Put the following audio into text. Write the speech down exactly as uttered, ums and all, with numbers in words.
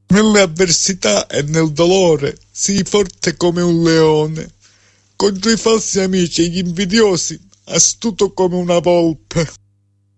Nelle avversità e nel dolore sii forte come un leone, contro i falsi amici e gli invidiosi astuto come una volpe.